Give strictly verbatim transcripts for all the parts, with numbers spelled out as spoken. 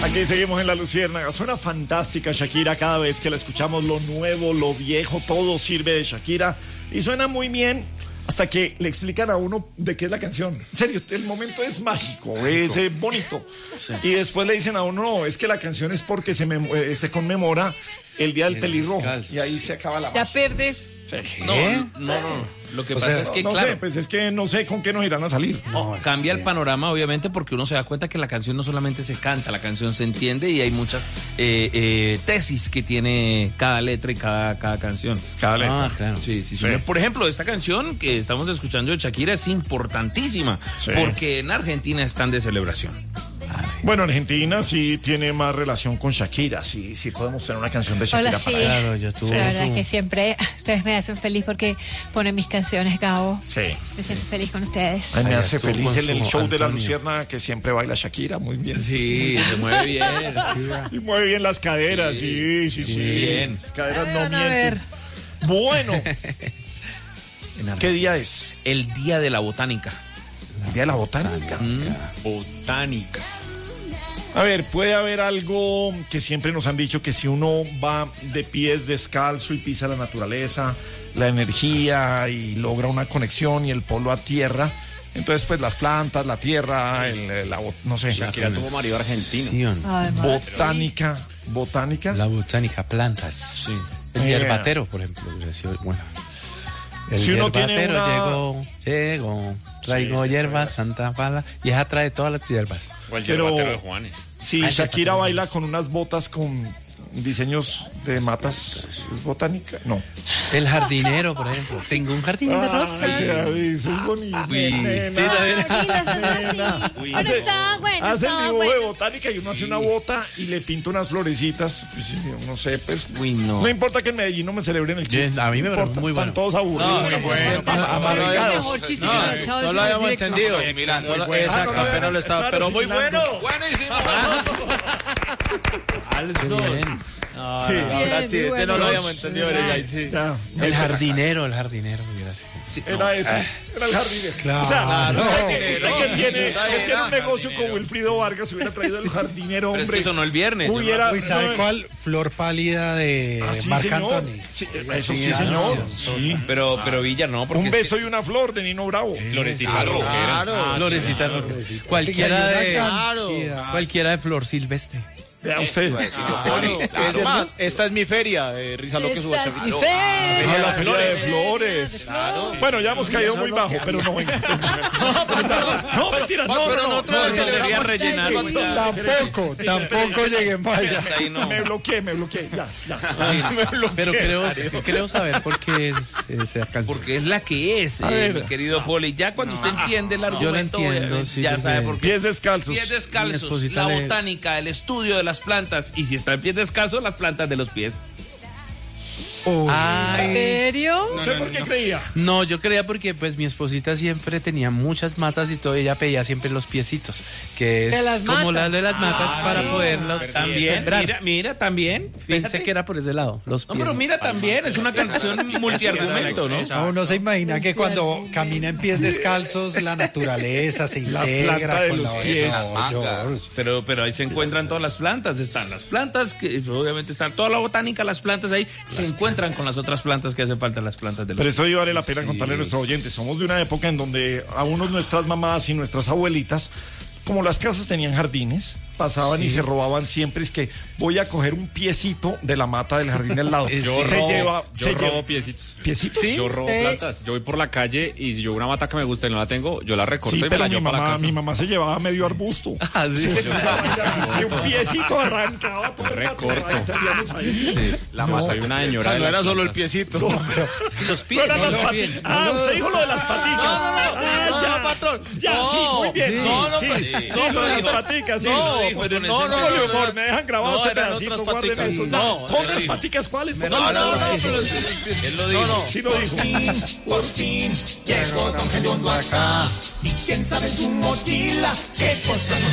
Aquí seguimos en La Luciérnaga. Suena fantástica Shakira. Cada vez que la escuchamos, lo nuevo, lo viejo, todo sirve de Shakira. Y suena muy bien hasta que le explican a uno de qué es la canción. En serio, el momento es mágico, es eh, bonito. Sí. Y después le dicen a uno, no, es que la canción es porque se, me, eh, se conmemora el Día del el Pelirrojo. Descalzo. Y ahí se acaba la magia. Ya pierdes. Sí. No, no, no. Lo que o pasa sea, es que, no, claro. No sé, pues es que no sé con qué nos irán a salir. No, no, cambia es el panorama, obviamente, porque uno se da cuenta que la canción no solamente se canta, la canción se entiende y hay muchas eh, eh, tesis que tiene cada letra y cada, cada canción. Cada letra. Ah, claro. Sí, sí, sí. Sí. Por ejemplo, esta canción que estamos escuchando de Shakira es importantísima, sí, porque en Argentina están de celebración. Bueno, Argentina sí tiene más relación con Shakira, sí, sí podemos tener una canción de Shakira. Hola, sí. Para claro, yo tuve la verdad es que siempre ustedes me hacen feliz porque ponen mis canciones, Gabo. Sí. Me siento feliz con ustedes. Ay, me hace Estuvo feliz en el show Antonio. de La Luciérnaga que siempre baila Shakira, muy bien. Sí, se mueve bien. Y mueve bien las caderas, sí, sí, sí. sí. Bien. Las caderas Ay, no van a mienten. ver. Bueno. ¿Qué día es? El Día de la Botánica. El Día de la Botánica. Mm. Botánica. A ver, puede haber algo que siempre nos han dicho, que si uno va de pies descalzo y pisa la naturaleza, la energía y logra una conexión y el polo a tierra, entonces pues las plantas, la tierra, el, la, no sé. Shakira tuvo marido argentino. Sí, botánica, botánica. La botánica, plantas. Sí. El Yeah. yerbatero, por ejemplo. Bueno. El Si uno yerbatero tiene una... llegó, llegó, traigo sí, hierbas, Santa Pala, y ella trae todas las hierbas. O el Pero, yerbatero de Juanes. Sí, Ay, Shakira baila con unas botas con diseños de matas. ¿Es botánica? No. El jardinero, por ejemplo. Tengo un jardín de rosas. Ay, sí, David, eso es bonito. Uy, Nena. sí, también. Bueno, está bueno, Hace el está dibujo bueno. de botánica y uno hace una bota y le pinta unas florecitas. Pues, no sé, pues. Uy, no. No importa que en Medellín no me celebren el chiste. Yes, a mí me no parece importa, muy bueno. Están todos aburridos. No, no, bueno, Am- amargados. Mejor chiste No, que el chavo no de lo habíamos directo. entendido. Asimilando. No, Muy bueno. exacto, Ah, no, no, apenas lo estaba, están pero muy asimilando. bueno. Buenísimo. Al Qué sol. bien. No, Sí. no, ahora Bien, sí, muy este bueno. no lo habíamos entendido. Sí. Pero ya, sí. Ya. El jardinero, el jardinero, gracias. Sí, Era no. ese, era el jardinero. Claro. O sea, No. usted, que, usted que tiene, Está que bien, tiene un ah, negocio jardinero. con Wilfrido Vargas, hubiera traído el jardinero, Pero es hombre. que sonó el viernes. Uy, yo no- era- Uy, ¿sabe no, cuál? Flor pálida de Ah, sí, Marc señor. Anthony. Sí, eso sí, Sí, señor. ah, Sí. Pero, pero Villa no, porque Un es que- beso y una flor de Nino Bravo. Florecita rockera. Ah, Florecita roja. Cualquiera de, Claro. cualquiera de flor silvestre. Vea usted. Claro. Es más, esta es mi feria, eh, Risa Loque Esta es Subacha. mi A feria. la feria de flores. Bueno, ya hemos caído muy bajo, pero no venga. No, mentira, no, pero no, no. nosotros no, Eso no, sería no, rellenar. Tampoco, tampoco llegué más allá. Hasta ahí no. Me bloqueé, me bloqueé. Ya, ya. Pero creo, creo saber por qué es esa canción. Porque es la que es, A eh, ver. mi querido Poli. Ya cuando usted entiende el argumento, Yo lo entiendo, obviamente, sí, ya porque- sabe por qué. Pies descalzos. Pies Mi descalzos, esposita la le- botánica, el estudio de las plantas. Y si está en pies descalzos, las plantas de los pies. ¿En Ay, serio? No sé por qué creía. no, yo creía porque pues mi esposita siempre tenía muchas matas y todo, ella pedía siempre los piecitos, que es De las como matas. las de las matas para poderlos También, sembrar. mira, mira, también. Pensé Fíjate. que era por ese lado, los No, pero piecitos. mira también, es una canción multiargumento, ¿no? No, uno se imagina que cuando camina en pies descalzos, la naturaleza se La integra planta de con los la pies. No, yo- Pero, pero ahí se encuentran todas las plantas, están las plantas, que obviamente están toda la botánica, las plantas ahí, se encuentran con las otras plantas que hacen falta, las plantas de los Pero esto hoy vale la pena contarle a nuestros oyentes. Somos de una época en donde a unos nuestras mamás y nuestras abuelitas, como las casas tenían jardines, pasaban y se robaban siempre. Es que voy a coger un piecito de la mata del jardín del lado. Yo se robo, lleva, yo se robo lleva piecitos. piecitos. Yo robo Sí. plantas. Yo voy por la calle y si yo veo una mata que me gusta y no la tengo, yo la recorto Sí, y me pero la mi llevo para la mamá, casa. mi mamá se llevaba medio arbusto. Ah, sí. Sí, sí, un piecito arrancaba todo el Recorto. matorral y salíamos ahí. La más soy una señora. No de era las solo el plantas. piecito. Los No pies. eran las los pati- pies. Ah, usted dijo lo de las paticas. Ah, no, ya. no, patrón. Ya, No, sí, muy bien. sí. Sí, No, no, sí, pues, sí, no, lo de las dijo- paticas, sí. No, lo dijo. pero con no, ese no, Oye, no, humor, no. me dejan grabar No, este eran pedacito, otras guarden paticas. eso. No, ¿Con otras él paticas cuáles? No, no, no, pero Él lo dijo. no, no. Sí lo dijo. Por fin llegó Don Gediondo acá. Y quién sabe en su mochila qué cosa nos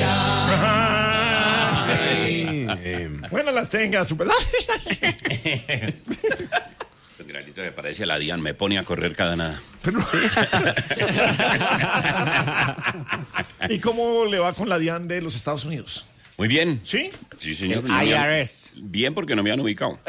traerá. Ay. Bueno, las tenga, super. Un granito que parece la Dian, me pone a correr cada nada. Pero- ¿Y cómo le va con la DIAN de los Estados Unidos? Muy bien. ¿Sí? Sí, señor. I R S. Bien, porque no me han ubicado.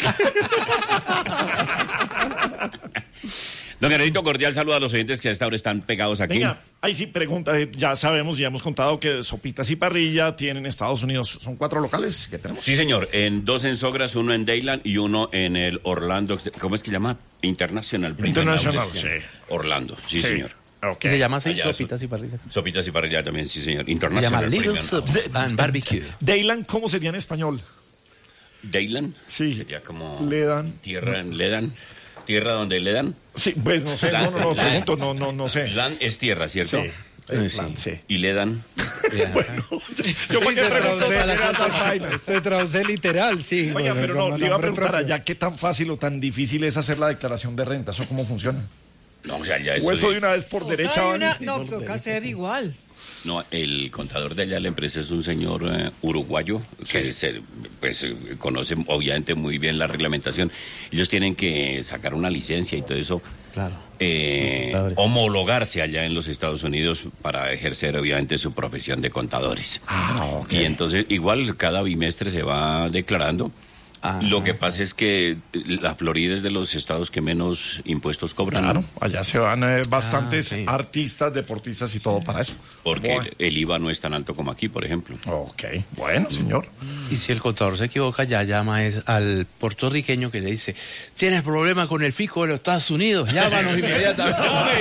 Don Gerardito, cordial saludo a los oyentes que a esta hora están pegados aquí. Venga, ahí sí pregunta, eh, ya sabemos, ya hemos contado que Sopitas y Parrilla tienen en Estados Unidos, son cuatro locales que tenemos. Sí, señor, en dos en Sogras, uno en Dayland y uno en el Orlando, ¿cómo es que se llama? International. International, sí. Orlando, sí, Sí. señor. Okay. Se llama así, Allá, sopitas y parrillas. Sopitas y Parrilla también, sí, señor. Se International. llama Little Premium Subs House. and Barbecue. Dayland, ¿cómo sería en español? Dayland. Sí. Sería como... Le dan. Tierra, le dan. Tierra donde le dan. Sí, pues no sé, no, no, no, Land. pregunto, no, no, no sé. Land es tierra, ¿cierto? Sí. El Sí. plan, sí. Y le dan. Bueno, yo Sí, para qué se pregunto traduce- para esas vainas. Se traduce literal, sí. Oiga, bueno, pero no, como le iba a nombre preguntar propio. allá qué tan fácil o tan difícil es hacer la declaración de renta, ¿eso cómo funciona? No, o sea, ya O eso de- de una vez por derecha, Hay van una- y- no, toca hacer igual. No, el contador de allá de la empresa es un señor eh, uruguayo que se, pues, eh, conoce obviamente muy bien la reglamentación. Ellos tienen que sacar una licencia y todo eso, Claro. eh, Contadores. homologarse allá en los Estados Unidos para ejercer obviamente su profesión de contadores. Ah, ok. Y entonces igual cada bimestre se va declarando. Ah. Lo que pasa es que la Florida es de los estados que menos impuestos cobran. Claro, allá se van eh, bastantes Ah, sí. artistas, deportistas y todo para eso. Porque Bueno. el I V A no es tan alto como aquí, por ejemplo. Ok, bueno, señor. Y si el contador se equivoca, ya llama es al puertorriqueño que le dice, tienes problema con el fisco de los Estados Unidos, llámanos inmediatamente.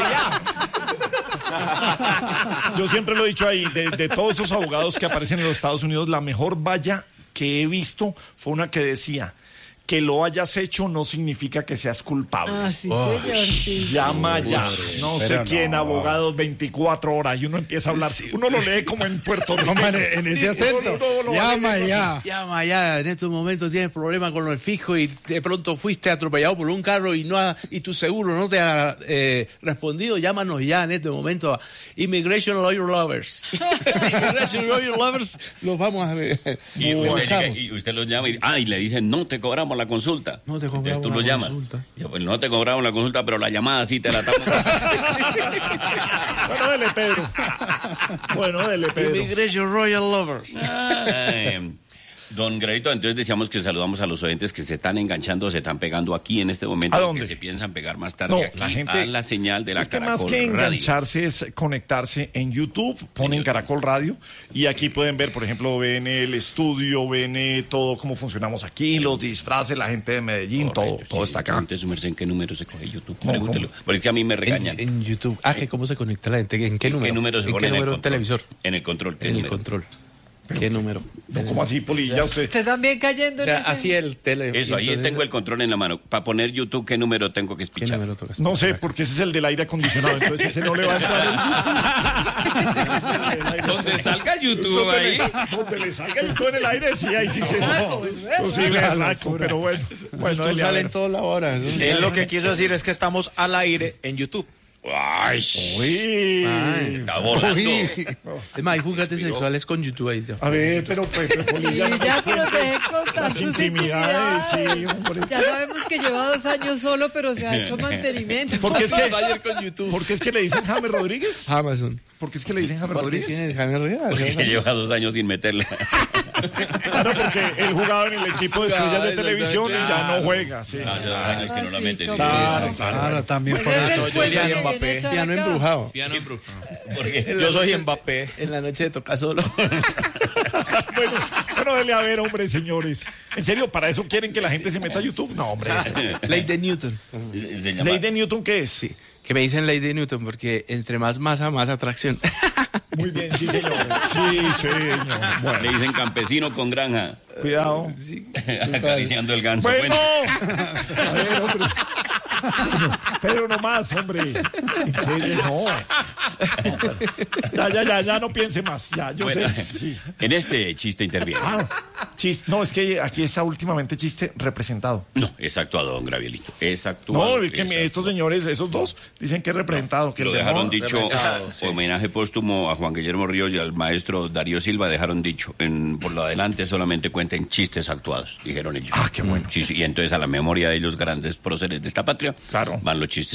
Yo siempre lo he dicho ahí, de, de todos esos abogados que aparecen en los Estados Unidos, la mejor valla que he visto fue una que decía, que lo hayas hecho no significa que seas culpable. Ah, sí, señor, sí. Llama ya, no sé pero quién, no. abogados veinticuatro horas, y uno empieza a hablar, uno lo lee como en Puerto Rico. No, man, en ese acento. No, no, no, Llama no, ya. Llama ya, en estos momentos tienes problemas con el fisco y de pronto fuiste atropellado por un carro y no ha- y tu seguro no te ha eh, respondido, llámanos ya en este momento a Immigration Lawyer Lovers. Immigration Lawyer Lovers, los vamos a ver. Y Los usted, llega buscamos. y usted los llama y, ah, y le dicen, no te cobramos la consulta. No te Entonces cobramos tú la lo llamas. consulta. Y yo, pues no te cobramos la consulta, pero la llamada sí te la estamos. Bueno, dele, Pedro. Bueno, dele, Pedro. Immigration Royal Lovers. Ay, don Gradito, entonces decíamos que saludamos a los oyentes que se están enganchando, se están pegando aquí en este momento. ¿A dónde? Que se piensan pegar más tarde No, aquí la gente, a la señal de la es que Caracol más que Radio. engancharse es conectarse en YouTube, ponen Caracol Radio y aquí pueden ver, por ejemplo, ven el estudio, ven eh, todo cómo funcionamos aquí, los disfraces, la gente de Medellín, todo, Correcto, todo sí. está acá. Pregunte su merced en qué número se coge YouTube. ¿Cómo, Pregúntelo. cómo? Porque es que a mí me regañan. En, en YouTube. Ah, que cómo se conecta la gente. ¿En qué número? ¿Qué número se ¿En pone qué en el número control? televisor? En el control. ¿qué En el número? control. ¿Qué número? No, como así, Polilla, usted. Usted también cayendo O en sea, ese- así el tele. Eso, ahí entonces, tengo el control en la mano. Para poner YouTube, ¿qué número tengo que ¿Qué espichar? número tocas? No sé, porque ese es el del aire acondicionado, entonces ese no le va a entrar el Donde salga YouTube Donde ahí. le- Donde le salga el todo en el aire, sí, ahí sí se... Berraco, es Eso sí, berraco. berraco, pero bueno. Bueno, Tú dele, a sale ver. en toda la hora. ¿no? Él lo que quiso decir es que estamos al aire en YouTube. ¡Ay! Uy. Ay. Está volando. Es más, hay juguetes sexuales con YouTube ahí. ya. A ver, pero pues, pues, Polilla, no Y ya, nos pero cuente deje contar las sus intimidades, intimidades. sí, hombre. Ya sabemos que lleva dos años solo, pero se ha hecho mantenimiento. ¿Por qué es que, Ayer con YouTube. ¿por qué es que le dicen James Rodríguez? Amazon. ¿Por qué es que le dicen James ¿Por qué Rodríguez? tiene el Jaime Rivera? Que lleva dos años sin meterla. Claro, porque él jugaba en el equipo de estrellas de Claro, televisión y ya no juega, sí. Hace dos años que no la Ah, meten. sí, Claro, claro. Claro, también por Ese es eso. el puesto soy que Mbappé. viene a echar Piano acá. embrujado. Piano en brujo. Porque Yo soy Mbappé. En la noche toca solo. Bueno, bueno, dele a ver, hombre, señores. ¿En serio, para eso quieren que la gente se meta a YouTube? No, hombre. Ley de Newton. se llama- ¿Ley de Newton qué es? Sí. Que me dicen ley de Newton porque entre más masa, más atracción. Muy bien, sí, señor. Sí, señor. Le Bueno, dicen campesino con granja. cuidado. Acariciando el ganso. Bueno. Bueno. A ver, hombre. Pedro, no más, hombre. En serio, no. No, pero- Ya, ya, ya, ya no piense más. Ya, yo Bueno, sé. Sí. en este chiste interviene. Ah, chiste. No, es que aquí está últimamente chiste representado. No, es actuado, don Gravielito. Es actuado. No, es que es mi- estos señores, esos dos, dicen que es representado. Que Lo el de dejaron moda- dicho, Representado, sí. homenaje póstumo a Juan Guillermo Ríos y al maestro Darío Silva, dejaron dicho, en, por lo adelante solamente cuenten chistes actuados, dijeron ellos. Ah, qué bueno. Sí, sí, y entonces a la memoria de ellos grandes próceres de esta patria, Claro. van los chistes